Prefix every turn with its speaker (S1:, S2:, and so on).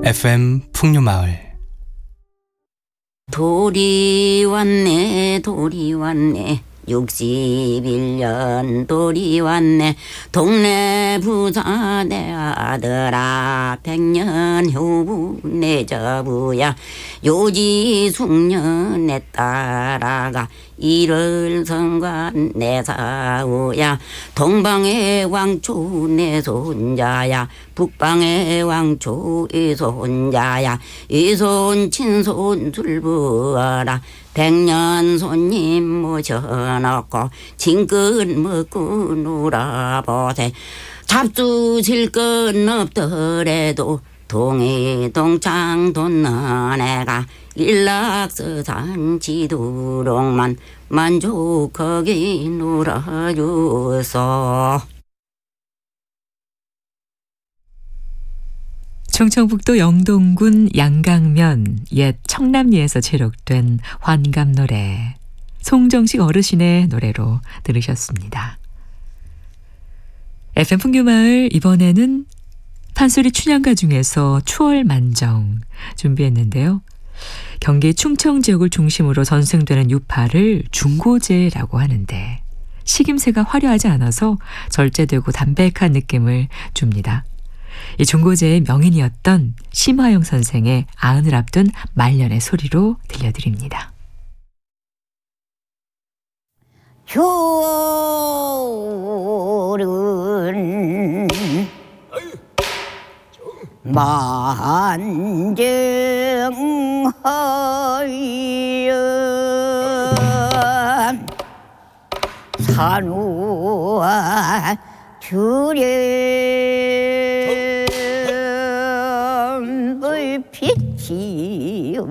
S1: FM 풍류마을.
S2: 돌이 왔네 돌이 왔네 61년 돌이 왔네 동네 부자 내 아들아 100년 효부 내 저부야 요지 숙년 내 딸아가 일을 성관 내 사우야 동방의 왕초 내 손자야 북방의 왕초 이 손자야 이 손 친손 줄부어라 100년 손님 모셔놓고 진끝 먹고 놀아보세 잡수질 건 없더라도 동해동창 돋는 애가 일락서산 지도록만 만족하게 놀아주소.
S3: 충청북도 영동군 양강면 옛 청남리에서 제록된 환갑노래, 송정식 어르신의 노래로 들으셨습니다. FM 풍류마을, 이번에는 판소리 춘향가 중에서 추월만정 준비했는데요. 경기 충청 지역을 중심으로 전승되는 유파를 중고제라고 하는데 식임새가 화려하지 않아서 절제되고 담백한 느낌을 줍니다. 이 중고제의 명인이었던 심화영 선생의 아흔을 앞둔 말년의 소리로 들려드립니다.
S2: 효른 만정하여 산우와 주례 빛이